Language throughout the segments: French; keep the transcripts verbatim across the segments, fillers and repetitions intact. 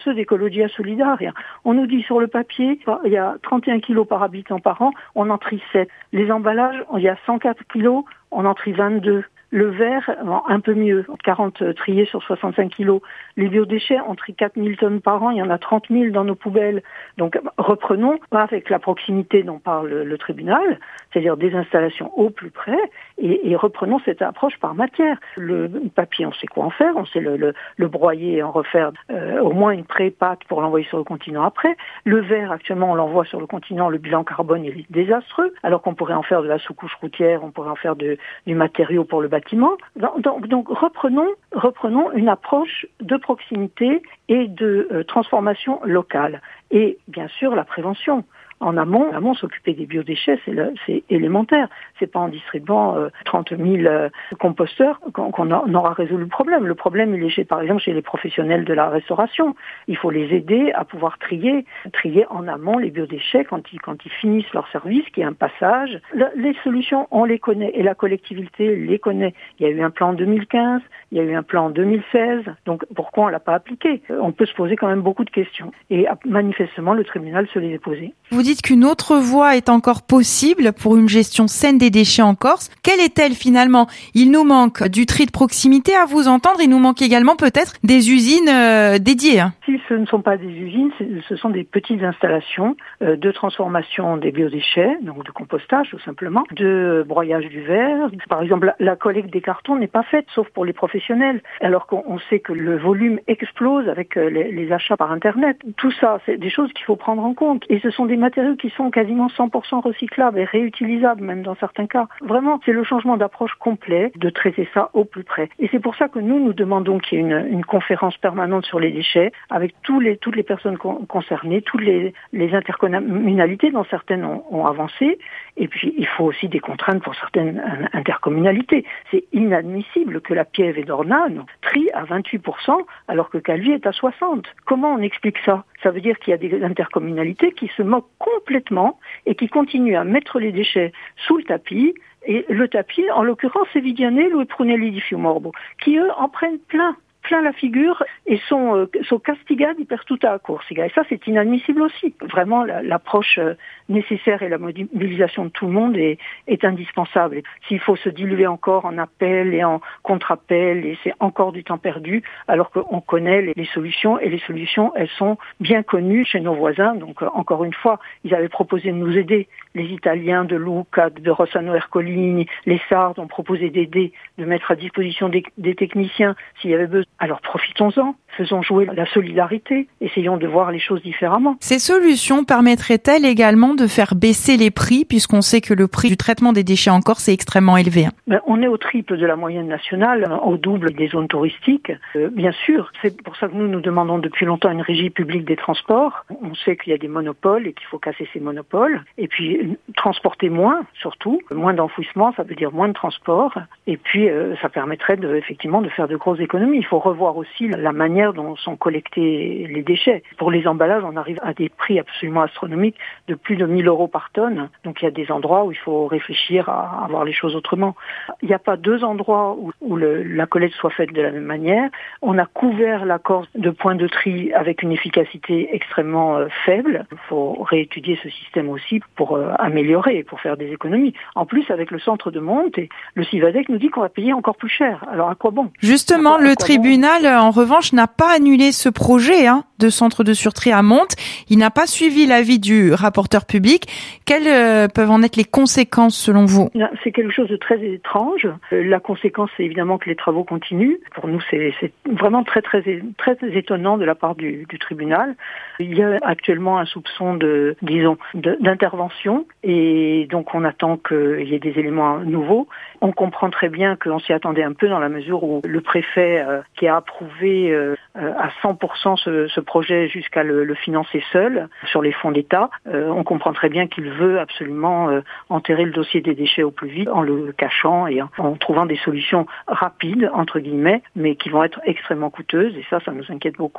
ceux d'Ecologia Solidaria. On nous dit sur le papier, il y a trente et un kilos par habitant par an, on en trie sept. Les emballages, il y a cent quatre kilos, on en trie vingt-deux. Le verre, un peu mieux, quarante triés sur soixante-cinq kilos. Les biodéchets, on trie quatre mille tonnes par an, il y en a trente mille dans nos poubelles. Donc reprenons, avec la proximité dont parle le tribunal, c'est-à-dire des installations au plus près, et, et reprenons cette approche par matière. Le papier, on sait quoi en faire, on sait le, le, le broyer et en refaire euh, au moins une pré-pâte pour l'envoyer sur le continent après. Le verre, actuellement, on l'envoie sur le continent, le bilan carbone il est désastreux, alors qu'on pourrait en faire de la sous-couche routière, on pourrait en faire de, du matériau pour le bâtiment. Donc, donc, donc reprenons, reprenons une approche de proximité et de euh, transformation locale. Et bien sûr, la prévention. En amont, en amont, s'occuper des biodéchets, c'est, le, c'est élémentaire. C'est pas en distribuant euh, trente mille euh, composteurs qu'on, qu'on, a, on aura résolu le problème. Le problème, il est chez, par exemple, chez les professionnels de la restauration. Il faut les aider à pouvoir trier, trier en amont les biodéchets quand ils, quand ils finissent leur service, qu'il y ait un passage. Le, les solutions, on les connaît et la collectivité les connaît. Il y a eu un plan en deux mille quinze, il y a eu un plan en deux mille seize. Donc, pourquoi on l'a pas appliqué? On peut se poser quand même beaucoup de questions. Et manifestement, le tribunal se les a posées. Vous dites qu'une autre voie est encore possible pour une gestion saine des déchets en Corse. Quelle est-elle finalement? Il nous manque du tri de proximité, à vous entendre. Il nous manque également peut-être des usines euh, dédiées. Si ce ne sont pas des usines, ce sont des petites installations euh, de transformation des biodéchets, donc de compostage tout simplement, de broyage du verre. Par exemple, la, la collecte des cartons n'est pas faite, sauf pour les professionnels, alors qu'on on sait que le volume explose avec euh, les, les achats par Internet. Tout ça, c'est des choses qu'il faut prendre en compte. Et ce sont des matériaux qui sont quasiment cent pour cent recyclables et réutilisables, même dans certains cas. Vraiment, c'est le changement d'approche complet de traiter ça au plus près. Et c'est pour ça que nous, nous demandons qu'il y ait une, une conférence permanente sur les déchets avec tous les, toutes les personnes con, concernées, toutes les, les intercommunalités, dont certaines ont, ont avancé. Et puis, il faut aussi des contraintes pour certaines intercommunalités. C'est inadmissible que la Piève et d'Ornano trient à vingt-huit pour cent alors que Calvi est à soixante pour cent. Comment on explique ça? Ça veut dire qu'il y a des intercommunalités qui se moquent complètement et qui continuent à mettre les déchets sous le tapis. Et le tapis, en l'occurrence, c'est Vidianello et Prunelli di Fiumorbo, qui eux en prennent plein. plein la figure et sont, euh, sont castigati per tutta la Corsica. Et ça, c'est inadmissible aussi. Vraiment, la, l'approche euh, nécessaire et la mobilisation de tout le monde est, est indispensable. Et s'il faut se diluer encore en appel et en contre-appel, et c'est encore du temps perdu, alors qu'on connaît les, les solutions, et les solutions, elles sont bien connues chez nos voisins. Donc, euh, encore une fois, ils avaient proposé de nous aider. Les Italiens de Lucca, de Rossano Ercolini, les Sardes ont proposé d'aider, de mettre à disposition des, des techniciens s'il y avait besoin. Alors profitons-en, faisons jouer la solidarité, essayons de voir les choses différemment. Ces solutions permettraient-elles également de faire baisser les prix, puisqu'on sait que le prix du traitement des déchets en Corse est extrêmement élevé? Ben, on est au triple de la moyenne nationale, au double des zones touristiques. Euh, bien sûr, c'est pour ça que nous, nous demandons depuis longtemps une régie publique des transports. On sait qu'il y a des monopoles et qu'il faut casser ces monopoles. Et puis, transporter moins, surtout. Moins d'enfouissement, ça veut dire moins de transport. Et puis, euh, ça permettrait de, effectivement de faire de grosses économies. Il faut revoir aussi la manière dont sont collectés les déchets. Pour les emballages, on arrive à des prix absolument astronomiques de plus de mille euros par tonne. Donc il y a des endroits où il faut réfléchir à, à voir les choses autrement. Il n'y a pas deux endroits où, où le, la collecte soit faite de la même manière. On a couvert la Corse de points de tri avec une efficacité extrêmement euh, faible. Il faut réétudier ce système aussi pour euh, améliorer, pour faire des économies. En plus, avec le centre de monte, et le Civadec nous dit qu'on va payer encore plus cher. Alors à quoi bon? Justement, quoi, le tribunal en revanche, n'a pas annulé ce projet hein, de centre de surtri à Monte. Il n'a pas suivi l'avis du rapporteur public. Quelles euh, peuvent en être les conséquences selon vous? C'est quelque chose de très étrange. La conséquence, c'est évidemment que les travaux continuent. Pour nous, c'est, c'est vraiment très, très, très étonnant de la part du, du tribunal. Il y a actuellement un soupçon de, disons, de, d'intervention et donc on attend qu'il y ait des éléments nouveaux. On comprend très bien qu'on s'y attendait un peu dans la mesure où le préfet euh, qui a approuvé euh, à cent pour cent ce, ce projet jusqu'à le, le financer seul sur les fonds d'État, euh, on comprend très bien qu'il veut absolument euh, enterrer le dossier des déchets au plus vite en le cachant et en, en trouvant des solutions rapides, entre guillemets, mais qui vont être extrêmement coûteuses et ça, ça nous inquiète beaucoup.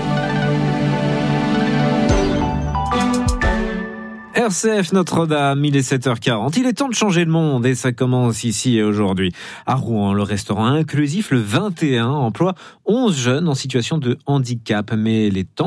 R C F Notre-Dame, il est sept heures quarante. Il est temps de changer le monde et ça commence ici et aujourd'hui. À Rouen, le restaurant inclusif, le vingt et un, emploie onze jeunes en situation de handicap. Mais les temps